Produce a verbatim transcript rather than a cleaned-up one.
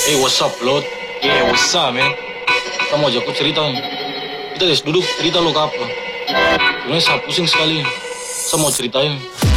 Hey, what's up, Lord? Yeah, what's up, man? Kita mau ajak aku cerita nih. Kita guys duduk cerita lo ke apa? Sebenarnya saya pusing sekali. Saya mau ceritain.